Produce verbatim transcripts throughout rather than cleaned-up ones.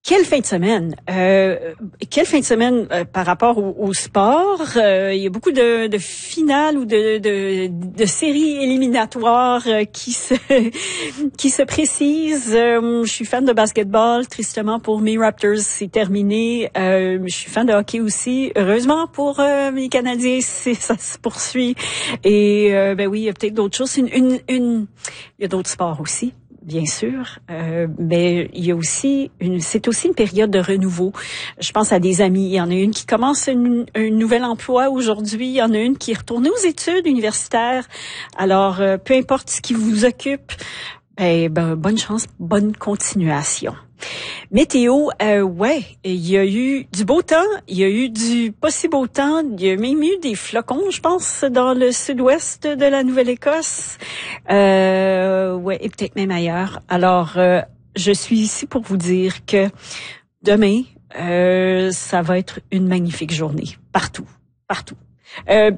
Quelle fin de semaine! Euh, quelle fin de semaine euh, par rapport au, au sport. Euh, il y a beaucoup de, de finales ou de, de, de séries éliminatoires euh, qui se qui se précisent. Euh, je suis fan de basketball. Tristement pour mes Raptors, c'est terminé. Euh, je suis fan de hockey aussi. Heureusement pour euh, mes Canadiens, c'est, ça se poursuit. Et euh, ben oui, il y a peut-être d'autres choses. Une, une, une... Il y a d'autres sports aussi. Bien sûr, euh, mais il y a aussi une, c'est aussi une période de renouveau. Je pense à des amis. Il y en a une qui commence une, un nouvel emploi aujourd'hui. Il y en a une qui est retournée aux études universitaires. Alors, euh, peu importe ce qui vous occupe, ben, ben bonne chance, bonne continuation. Météo, euh, ouais, il y a eu du beau temps, il y a eu du pas si beau temps, il y a même eu des flocons, je pense, dans le sud-ouest de la Nouvelle-Écosse, euh, ouais, et peut-être même ailleurs. Alors, euh, je suis ici pour vous dire que demain, euh, ça va être une magnifique journée, partout, partout. Euh,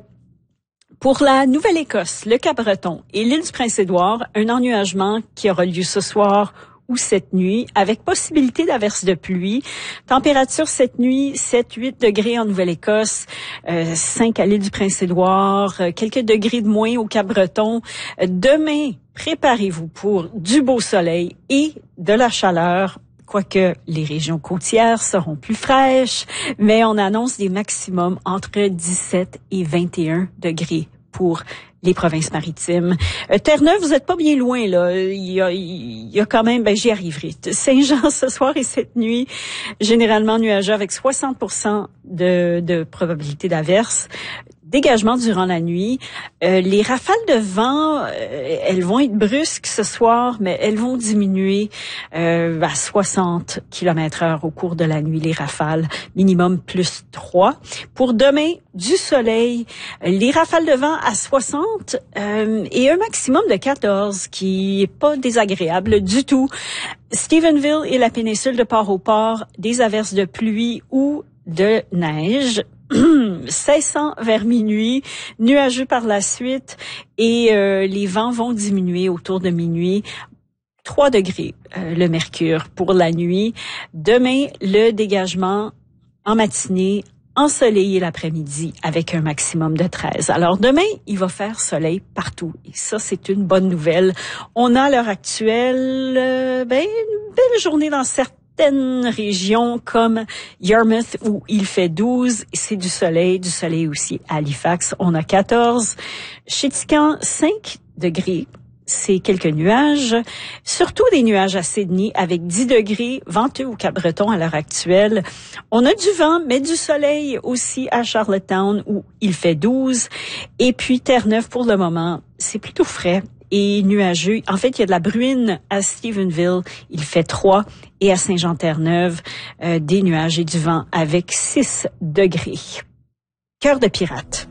Pour la Nouvelle-Écosse, le Cap-Breton et l'île du Prince-Édouard, un ennuagement qui aura lieu ce soir ou cette nuit, avec possibilité d'averses de pluie. Température cette nuit, sept huit degrés en Nouvelle-Écosse, euh, cinq à l'île du Prince-Édouard, euh, quelques degrés de moins au Cap-Breton. Euh, demain, préparez-vous pour du beau soleil et de la chaleur. Quoique les régions côtières seront plus fraîches, mais on annonce des maximums entre dix-sept et vingt et un degrés pour les provinces maritimes. Euh, Terre-Neuve, vous êtes pas bien loin, là. Il y a, il y a quand même, ben, j'y arriverai. Saint-Jean, ce soir et cette nuit, généralement nuageux avec soixante pour cent de, de probabilité d'averse. Dégagement durant la nuit. Euh, les rafales de vent, euh, elles vont être brusques ce soir, mais elles vont diminuer euh, à soixante kilomètres heure au cours de la nuit, les rafales. Minimum plus trois. Pour demain, du soleil, les rafales de vent à soixante euh, et un maximum de quatorze, qui est pas désagréable du tout. Stephenville et la péninsule de Port-au-Port, des averses de pluie ou de neige. Cessant vers minuit, nuageux par la suite et euh, les vents vont diminuer autour de minuit. trois degrés euh, le mercure pour la nuit. Demain, le dégagement en matinée, ensoleillé l'après-midi avec un maximum de treize. Alors demain, il va faire soleil partout et ça, c'est une bonne nouvelle. On a à l'heure actuelle euh, ben, une belle journée dans certains certaines régions comme Yarmouth où il fait douze, c'est du soleil, du soleil aussi à Halifax, on a quatorze. Chéticamp, cinq degrés, c'est quelques nuages, surtout des nuages à Sydney avec dix degrés, venteux au Cap-Breton à l'heure actuelle. On a du vent, mais du soleil aussi à Charlottetown où il fait douze. Et puis Terre-Neuve pour le moment, c'est plutôt frais et nuageux. En fait, il y a de la bruine à Stephenville, il fait trois, et à Saint-Jean-Terre-Neuve, euh, des nuages et du vent avec six degrés. Cœur de pirate.